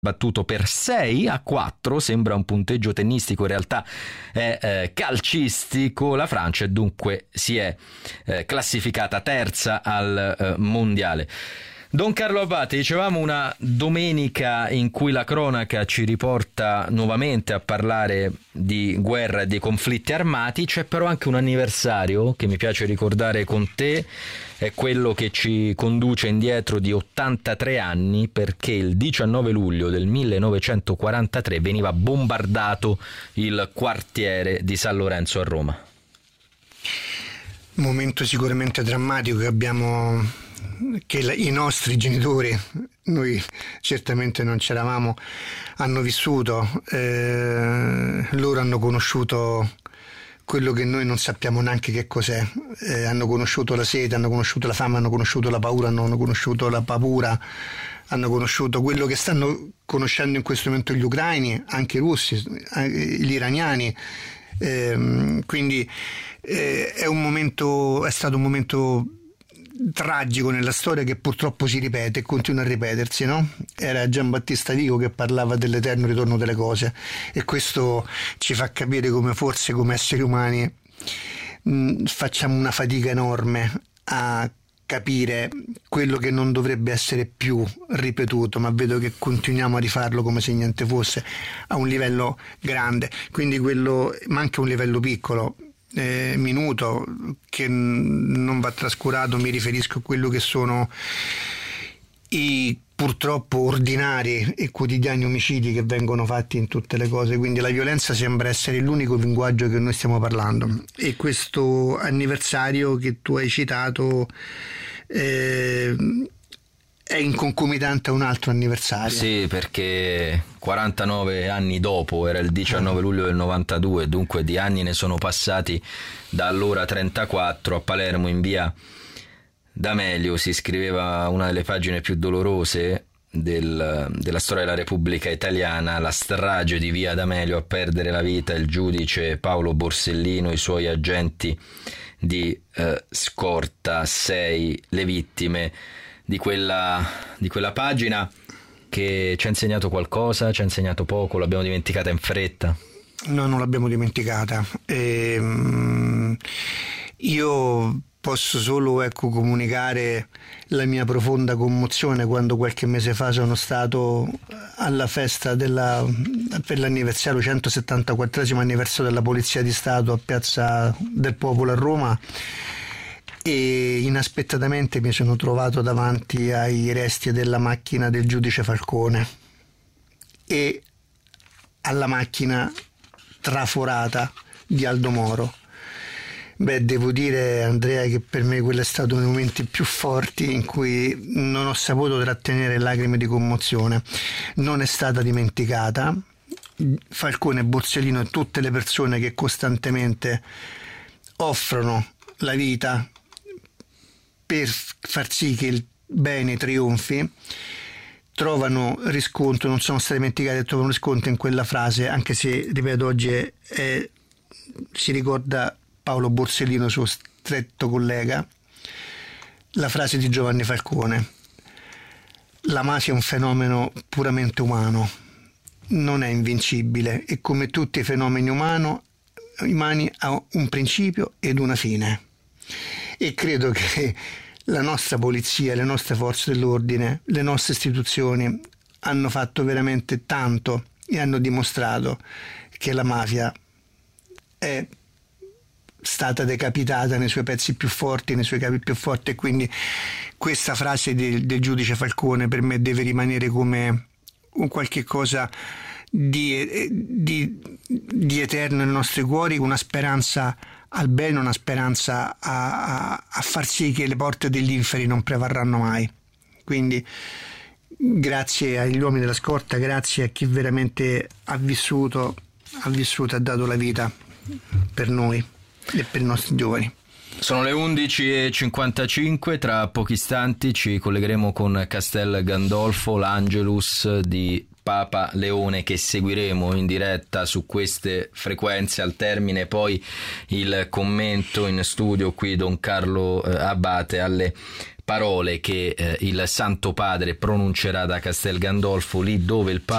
battuto per 6-4, sembra un punteggio tennistico, in realtà è calcistico. La Francia dunque si è classificata terza al mondiale. Don Carlo Abbate, dicevamo una domenica in cui la cronaca ci riporta nuovamente a parlare di guerra e di conflitti armati. C'è però anche un anniversario che mi piace ricordare con te, è quello che ci conduce indietro di 83 anni, perché il 19 luglio del 1943 veniva bombardato il quartiere di San Lorenzo a Roma. Un momento sicuramente drammatico che i nostri genitori, noi certamente non c'eravamo, hanno vissuto. Loro hanno conosciuto quello che noi non sappiamo neanche che cos'è. Hanno conosciuto la sete, hanno conosciuto la fame, hanno conosciuto la paura, hanno conosciuto la paura, hanno conosciuto quello che stanno conoscendo in questo momento gli ucraini, anche i russi, gli iraniani. Quindi è stato un momento tragico nella storia che purtroppo si ripete e continua a ripetersi, no? Era Giambattista Vico che parlava dell'eterno ritorno delle cose, e questo ci fa capire come forse come esseri umani facciamo una fatica enorme a capire quello che non dovrebbe essere più ripetuto, ma vedo che continuiamo a rifarlo come se niente fosse, a un livello grande, quindi ma anche a un livello piccolo, minuto, che non va trascurato. Mi riferisco a quello che sono i purtroppo ordinari e quotidiani omicidi che vengono fatti in tutte le cose, quindi la violenza sembra essere l'unico linguaggio che noi stiamo parlando, e questo anniversario che tu hai citato è in concomitante a un altro anniversario. Sì, perché 49 anni dopo era il 19 luglio del 92, dunque di anni ne sono passati da allora 34. A Palermo, in via D'Amelio, si scriveva una delle pagine più dolorose della storia della Repubblica Italiana, la strage di via D'Amelio. A perdere la vita il giudice Paolo Borsellino, i suoi agenti di scorta, 6 le vittime di quella pagina che ci ha insegnato qualcosa, ci ha insegnato poco, l'abbiamo dimenticata in fretta. No, non l'abbiamo dimenticata. Io posso solo comunicare la mia profonda commozione quando qualche mese fa sono stato alla festa per l'anniversario, 174esimo anniversario della Polizia di Stato a Piazza del Popolo a Roma, e inaspettatamente mi sono trovato davanti ai resti della macchina del giudice Falcone e alla macchina traforata di Aldo Moro. Devo dire, Andrea, che per me quello è stato uno dei momenti più forti in cui non ho saputo trattenere lacrime di commozione. Non è stata dimenticata. Falcone, Borsellino e tutte le persone che costantemente offrono la vita per far sì che il bene trionfi, trovano riscontro, non sono stati dimenticati e trovano riscontro in quella frase, anche se, ripeto, oggi si ricorda Paolo Borsellino, suo stretto collega, la frase di Giovanni Falcone: la mafia è un fenomeno puramente umano, non è invincibile e come tutti i fenomeni umani ha un principio ed una fine. E credo che la nostra polizia, le nostre forze dell'ordine, le nostre istituzioni hanno fatto veramente tanto e hanno dimostrato che la mafia è stata decapitata nei suoi pezzi più forti, nei suoi capi più forti, e quindi questa frase del giudice Falcone per me deve rimanere come un qualche cosa di eterno nei nostri cuori, una speranza al bene, una speranza a far sì che le porte degli inferi non prevarranno mai. Quindi grazie agli uomini della scorta, grazie a chi veramente ha vissuto e ha dato la vita per noi e per i nostri giovani. Sono le 11:55, tra pochi istanti ci collegheremo con Castel Gandolfo, l'Angelus di Papa Leone, che seguiremo in diretta su queste frequenze. Al termine poi il commento in studio qui Don Carlo Abbate alle parole che il Santo Padre pronuncerà da Castel Gandolfo, lì dove il Papa